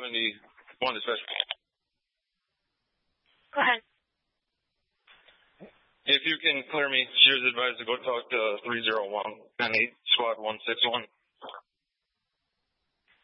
71 dispatch. Go ahead. If you can clear me, she was advised to go talk to 301 and 8 squad 161.